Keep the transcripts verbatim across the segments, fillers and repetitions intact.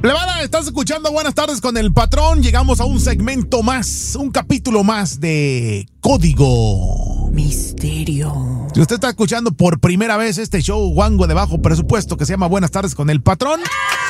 Plebada, estás escuchando Buenas Tardes con el Patrón. Llegamos a un segmento más, un capítulo más de Código Misterio. Si usted está escuchando por primera vez este show guango de bajo presupuesto que se llama Buenas Tardes con el Patrón,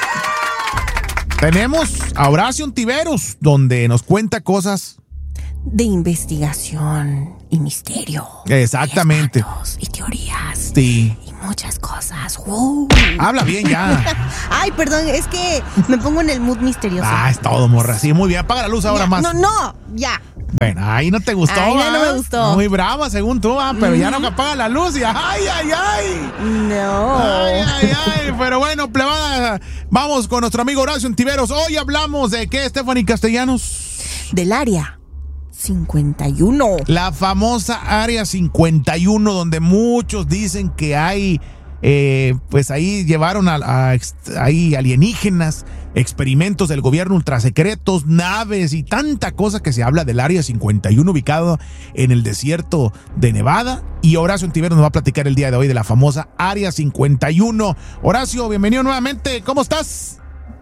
tenemos a Horacio Ontiveros, donde nos cuenta cosas de investigación y misterio. Exactamente. Y datos y teorías. Sí. Y muchas cosas. Wow. Habla bien ya. Ay, perdón, es que me pongo en el mood misterioso. Ah, es todo, morra. Sí, muy bien. Apaga la luz ahora ya, más. No, no, ya. Bueno, ahí no te gustó. Ay, no, no me gustó. Muy brava, según tú, ¿eh? Pero mm. ya no que apaga la luz y ¡ay, ay, ay! No. Ay, ay, ay. Pero bueno, plebada, vamos con nuestro amigo Horacio Ontiveros. Hoy hablamos de ¿qué, Stephanie Castellanos? Del área cincuenta y uno. La famosa área cincuenta y uno, donde muchos dicen que hay, eh, pues ahí llevaron a, a, a ahí alienígenas, experimentos del gobierno ultrasecretos, naves y tanta cosa que se habla del área cincuenta y uno ubicado en el desierto de Nevada. Y Horacio Ontiveros nos va a platicar el día de hoy de la famosa área cincuenta y uno. Horacio, bienvenido nuevamente. ¿Cómo estás?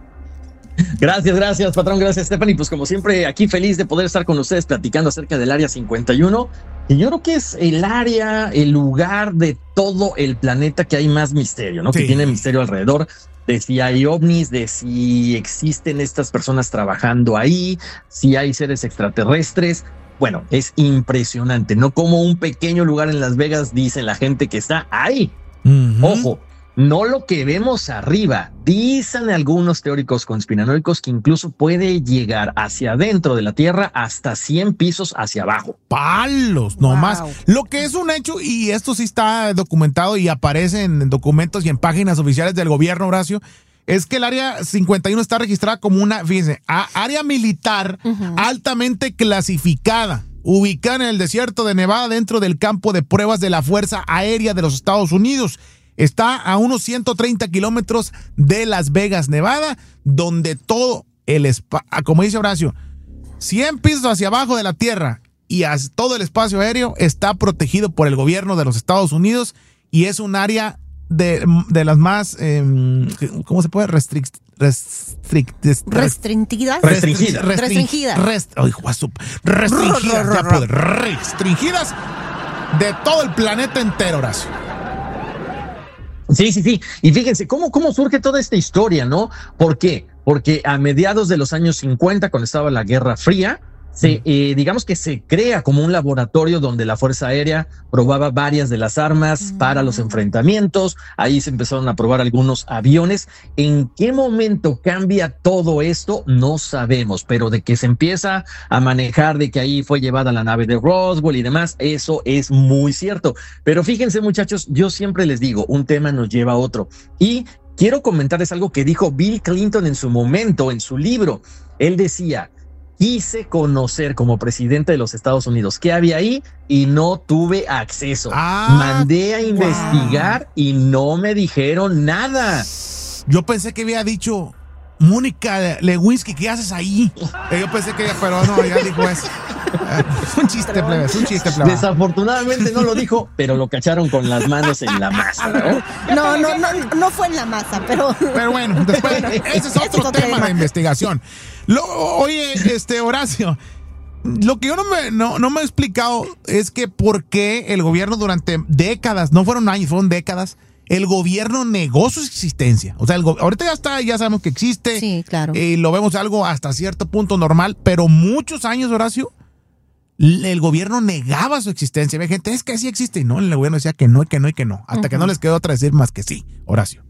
Gracias, gracias, patrón, gracias, Stephanie. Pues como siempre, aquí feliz de poder estar con ustedes platicando acerca del área cincuenta y uno. Y yo creo que es el área, el lugar de todo el planeta que hay más misterio, ¿no? Sí. Que tiene misterio alrededor de si hay ovnis, de si existen estas personas trabajando ahí, si hay seres extraterrestres. Bueno, es impresionante, ¿no? Como un pequeño lugar en Las Vegas, dice la gente que está ahí. Uh-huh. Ojo. No lo que vemos arriba. Dicen algunos teóricos conspiranoicos que incluso puede llegar hacia adentro de la Tierra hasta cien pisos hacia abajo. ¡Palos! No wow. más. Lo que es un hecho, y esto sí está documentado y aparece en documentos y en páginas oficiales del gobierno, Horacio, es que el área cincuenta y uno está registrada como una, fíjense, área militar uh-huh. altamente clasificada, ubicada en el desierto de Nevada dentro del campo de pruebas de la Fuerza Aérea de los Estados Unidos. Está a unos ciento treinta kilómetros de Las Vegas, Nevada, donde todo el espacio, como dice Horacio, cien pisos hacia abajo de la tierra y todo el espacio aéreo está protegido por el gobierno de los Estados Unidos y es un área de, de las más, eh, ¿cómo se puede? Restrict, restrict, rest, restringidas. Restringidas. Restringidas. Rest, oh, restringidas. Ya puede, restringidas de todo el planeta entero, Horacio. Sí, sí, sí. Y fíjense cómo, cómo surge toda esta historia, ¿no? ¿Por qué? Porque a mediados de los años cincuenta, cuando estaba la Guerra Fría, se, eh, digamos que se crea como un laboratorio donde la Fuerza Aérea probaba varias de las armas para los enfrentamientos. Ahí se empezaron a probar algunos aviones. ¿En qué momento cambia todo esto? No sabemos, pero de que se empieza a manejar de que ahí fue llevada la nave de Roswell y demás, eso es muy cierto. Pero fíjense, muchachos, yo siempre les digo, un tema nos lleva a otro. Y quiero comentarles algo que dijo Bill Clinton en su momento, en su libro. Él decía: quise conocer como presidente de los Estados Unidos qué había ahí y no tuve acceso. Ah, Mandé a investigar wow. y no me dijeron nada. Yo pensé que había dicho Mónica Lewinsky, ¿qué haces ahí? Yo pensé que, pero no, ya dijo eso. Es un chiste, plebe, es un chiste, plebe. Desafortunadamente no lo dijo, pero lo cacharon con las manos en la masa, ¿no? No, no, no, no fue en la masa, pero. Pero bueno, después, ese es otro, es otro tema, tema de investigación. Lo, oye, este, Horacio, lo que yo no me, no, no me he explicado es que por qué el gobierno durante décadas, no fueron años, fueron décadas, el gobierno negó su existencia. O sea, el go- ahorita ya está, ya sabemos que existe. Sí, claro. Y eh, lo vemos algo hasta cierto punto normal, pero muchos años, Horacio, el gobierno negaba su existencia. Había gente, es que sí existe. Y no, el gobierno decía que no, y que no, y que no. Hasta uh-huh. que no les quedó otra decir más que sí, Horacio.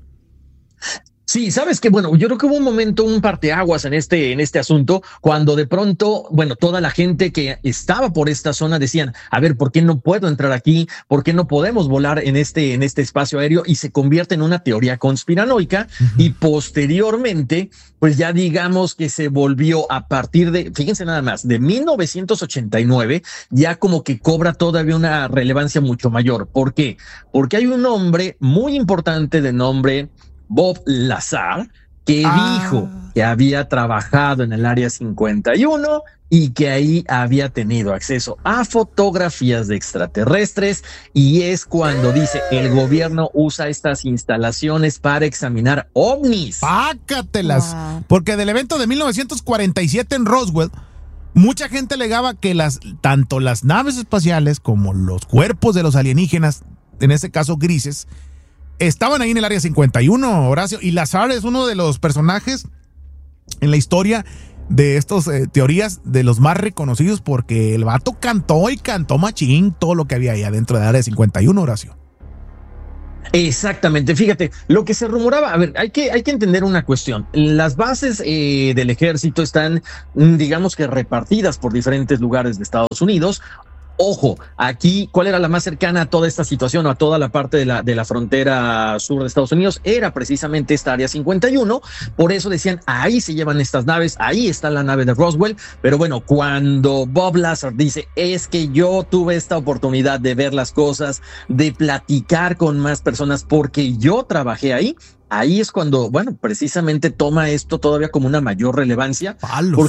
Sí, sabes que, bueno, yo creo que hubo un momento, un parteaguas en este, en este asunto, cuando de pronto, bueno, toda la gente que estaba por esta zona decían, a ver, ¿por qué no puedo entrar aquí? ¿Por qué no podemos volar en este, en este espacio aéreo? Y se convierte en una teoría conspiranoica uh-huh. y posteriormente, pues ya digamos que se volvió a partir de, fíjense nada más, de mil novecientos ochenta y nueve, ya como que cobra todavía una relevancia mucho mayor. ¿Por qué? Porque hay un hombre muy importante de nombre Bob Lazar, que ah. dijo que había trabajado en el área cincuenta y uno y que ahí había tenido acceso a fotografías de extraterrestres, y es cuando dice el gobierno usa estas instalaciones para examinar ovnis. Pácatelas, wow. Porque del evento de mil novecientos cuarenta y siete en Roswell, mucha gente alegaba que las, tanto las naves espaciales como los cuerpos de los alienígenas, en este caso grises, estaban ahí en el área cincuenta y uno, Horacio, y Lazar es uno de los personajes en la historia de estas eh, teorías de los más reconocidos, porque el vato cantó y cantó machín todo lo que había ahí adentro del área cincuenta y uno, Horacio. Exactamente, fíjate, lo que se rumoraba, a ver, hay que, hay que entender una cuestión. Las bases eh, del ejército están, digamos que repartidas por diferentes lugares de Estados Unidos. Ojo, aquí, ¿cuál era la más cercana a toda esta situación o a toda la parte de la, de la frontera sur de Estados Unidos? Era precisamente esta área cincuenta y uno, por eso decían, ahí se llevan estas naves, ahí está la nave de Roswell, pero bueno, cuando Bob Lazar dice, es que yo tuve esta oportunidad de ver las cosas, de platicar con más personas, porque yo trabajé ahí, ahí es cuando, bueno, precisamente toma esto todavía como una mayor relevancia. Palos.